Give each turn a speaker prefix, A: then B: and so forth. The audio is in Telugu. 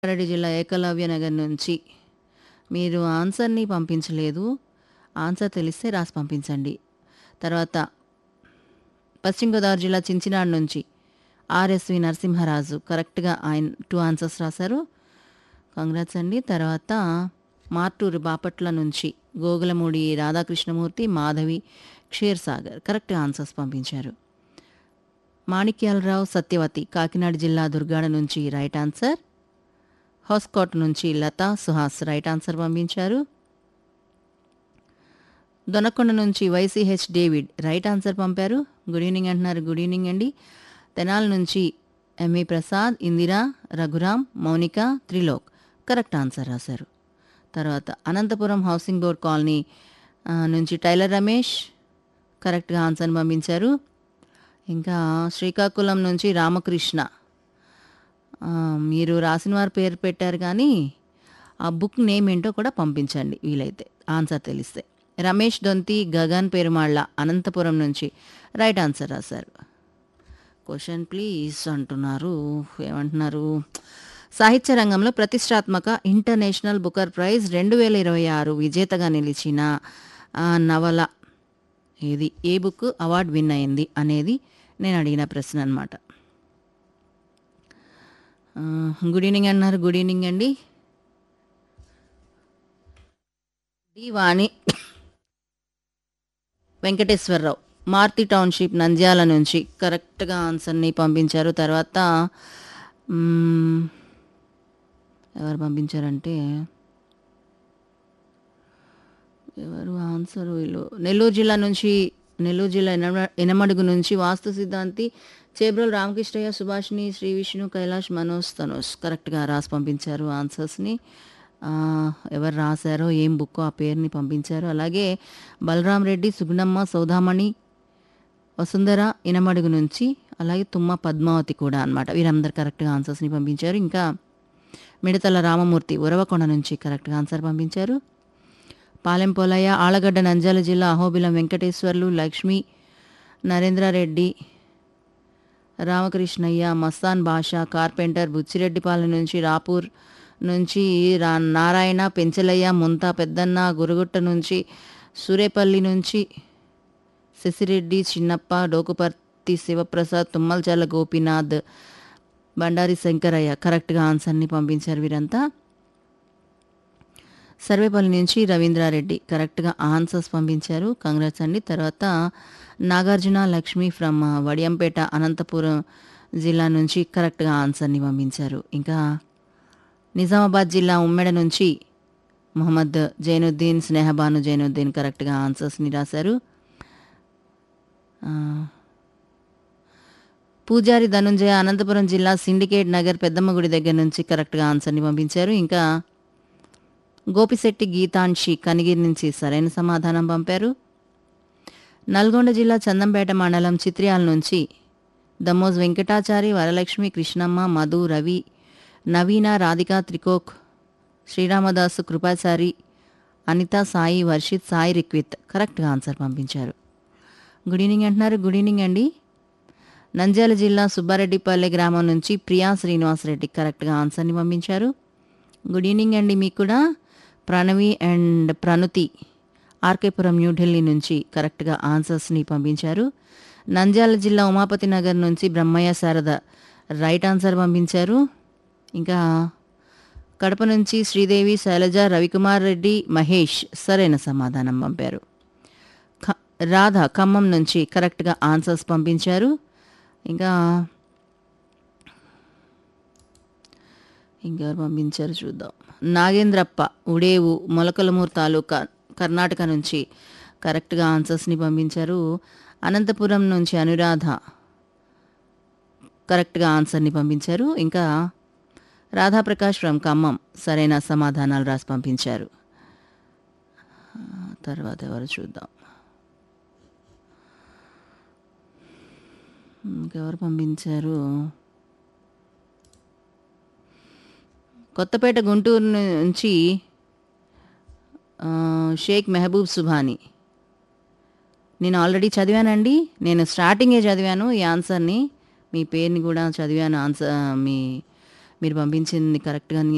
A: రంగారెడ్డి జిల్లా ఏకలవ్య నగర్ నుంచి మీరు ఆన్సర్‌ని పంపించలేదు. ఆన్సర్ తెలిస్తే రాసి పంపించండి. తర్వాత పశ్చిమ గోదావరి జిల్లా చించినాడ నుంచి ఆర్ఎస్వి నరసింహరాజు కరెక్ట్‌గా ఆయన 2 ఆన్సర్స్ రాశారు. కంగ్రాట్స్ అండి. తర్వాత మార్టూరు బాపట్ల నుంచి గోగులమూడి రాధాకృష్ణమూర్తి, మాధవి, క్షీర్సాగర్ కరెక్ట్ ఆన్సర్స్ పంపించారు. మాణిక్యాలరావు, సత్యవతి కాకినాడ జిల్లా దుర్గాడ నుంచి రైట్ ఆన్సర్. హౌస్కోట్ నుంచి లతా, సుహాస్ రైట్ ఆన్సర్ పంపించారు. దొనకొండ నుంచి వైసీహెచ్ డేవిడ్ రైట్ ఆన్సర్ పంపారు. గుడ్ ఈవినింగ్ అంటున్నారు. గుడ్ ఈవినింగ్ అండి. తెనాల నుంచి ME Prasad, Indira, Raghuram, Mounika, Trilok correct answer రాశారు. తర్వాత అనంతపురం హౌసింగ్ బోర్డ్ కాలనీ నుంచి టైలర్ రమేష్ కరెక్ట్గా ఆన్సర్ పంపించారు. ఇంకా శ్రీకాకుళం నుంచి రామకృష్ణ మీరు రాసిన వారి పేరు పెట్టారు కానీ ఆ బుక్ నేమ్ ఏంటో కూడా పంపించండి వీలైతే ఆన్సర్ తెలిస్తే. రమేష్ దొంతి, గగన్ పెరుమాళ్ళ అనంతపురం నుంచి రైట్ ఆన్సర్ రాశారు. క్వశ్చన్ ప్లీజ్ అంటున్నారు. ఏమంటున్నారు? సాహిత్య రంగంలో ప్రతిష్టాత్మక ఇంటర్నేషనల్ బుకర్ ప్రైజ్ 2026 విజేతగా నిలిచిన నవల ఏది? ఏ బుక్ అవార్డు విన్ అయింది అనేది నేను అడిగిన ప్రశ్న అనమాట. గుడ్ ఈవినింగ్ అన్నారు. గుడ్ ఈవినింగ్ అండి. డి వాణి వెంకటేశ్వరరావు, మార్తి టౌన్షిప్, నంద్యాల నుంచి కరెక్ట్గా ఆన్సర్ని పంపించారు. తర్వాత ఎవరు పంపించారంటే ఎవరు ఆన్సర్ వీళ్ళు నెల్లూరు జిల్లా ఎనమడుగు నుంచి వాస్తు సిద్ధాంతి చేబ్రోల్ రామకృష్ణయ్య, సుభాష్ని, శ్రీ విష్ణు, కైలాష్, మనోజ్, తనోజ్ కరెక్ట్గా రాసి పంపించారు ఆన్సర్స్ని. ఎవరు రాశారో ఏం బుక్కో ఆ పేరుని పంపించారు. అలాగే బలరాం రెడ్డి, సుగుణమ్మ, సౌదామణి, వసుంధర ఇనమడుగు నుంచి, అలాగే తుమ్మ పద్మావతి కూడా అనమాట. వీరందరు కరెక్ట్గా ఆన్సర్స్ని పంపించారు. ఇంకా మిడతల రామమూర్తి ఉరవకొండ నుంచి కరెక్ట్గా ఆన్సర్ పంపించారు. పాలెం పోలయ్య, ఆలగడ్డ, నంద్యాల జిల్లా అహోబిలం వెంకటేశ్వర్లు, లక్ష్మి, నరేంద్రారెడ్డి, రామకృష్ణయ్య, మస్తాన్ బాషా, కార్పెంటర్, బుచ్చిరెడ్డిపాలెం నుంచి, రాపూర్ నుంచి నారాయణ, పెంచలయ్య, ముంతా పెద్దన్న, గురుగుట్ట నుంచి, సూరేపల్లి నుంచి శశిరెడ్డి, చిన్నప్ప, డోకుపర్తి శివప్రసాద్, తుమ్మల్చర్ల గోపీనాథ్, బండారి శంకరయ్య కరెక్ట్గా ఆన్సర్ని పంపించారు. వీరంతా సర్వేపల్లి నుంచి రవీంద్రారెడ్డి కరెక్ట్గా ఆన్సర్స్ పంపించారు. కంగ్రాట్స్ అండి. తర్వాత నాగార్జున లక్ష్మి ఫ్రమ్ వడియంపేట, అనంతపురం జిల్లా నుంచి కరెక్ట్గా ఆన్సర్ని పంపించారు. ఇంకా నిజామాబాద్ జిల్లా ఉమ్మెడ నుంచి మొహమ్మద్ జైనుద్దీన్, స్నేహబాను జైనుద్దీన్ కరెక్ట్గా ఆన్సర్స్ని రాశారు. పూజారి ధనుంజయ, అనంతపురం జిల్లా సిండికేట్ నగర్ పెద్దమ్మ గుడి దగ్గర నుంచి కరెక్ట్గా ఆన్సర్ని పంపించారు. ఇంకా గోపిశెట్టి గీతాంశి కనిగిరి నుంచి సరైన సమాధానం పంపారు. నల్గొండ జిల్లా చందంపేట మండలం చిత్ర్యాల నుంచి దమ్మోజ్ వెంకటాచారి, వరలక్ష్మి, కృష్ణమ్మ, మధు, రవి, నవీన, రాధిక, త్రికోక్, శ్రీరామదాసు, కృపాచారి, అనిత, సాయి, వర్షిత్, సాయి రిక్విత్ కరెక్ట్గా ఆన్సర్ పంపించారు. గుడ్ ఈవినింగ్ అంటున్నారు. గుడ్ ఈవినింగ్ అండి. నంద్యాల జిల్లా సుబ్బారెడ్డిపల్లె గ్రామం నుంచి ప్రియా శ్రీనివాసరెడ్డి కరెక్ట్గా ఆన్సర్ని పంపించారు. గుడ్ ఈవినింగ్ అండి మీకు కూడా. ప్రణవి అండ్ ప్రణుతి ఆర్కేపురం న్యూఢిల్లీ నుంచి కరెక్ట్గా ఆన్సర్స్ని పంపించారు. నంద్యాల జిల్లా ఉమాపతి నగర్ నుంచి బ్రహ్మయ్య శారద రైట్ ఆన్సర్ పంపించారు. ఇంకా కడప నుంచి శ్రీదేవి, శైలజ, రవికుమార్ రెడ్డి, మహేష్ సరైన సమాధానం పంపారు. రాధ ఖమ్మం నుంచి కరెక్ట్గా ఆన్సర్స్ పంపించారు. ఇంకెవరు పంపించారు చూద్దాం. నాగేంద్రప్ప ఉడేవు, మొలకలమూరు తాలూకా, కర్ణాటక నుంచి కరెక్ట్గా ఆన్సర్స్ని పంపించారు. అనంతపురం నుంచి అనురాధ కరెక్ట్గా ఆన్సర్ని పంపించారు. ఇంకా రాధాప్రకాష్ ఫ్రమ్ ఖమ్మం సరైన సమాధానాలు రాసి పంపించారు. తర్వాత ఎవరు చూద్దాం. ఇంకెవరు పంపించారు? కొత్తపేట గుంటూరు నుంచి షేక్ మెహబూబ్ సుభాని. నేను ఆల్రెడీ చదివానండి. నేను స్టార్టింగే చదివాను ఈ ఆన్సర్ని. మీ పేరుని కూడా చదివాను. ఆన్సర్ మీరు పంపించింది కరెక్ట్గా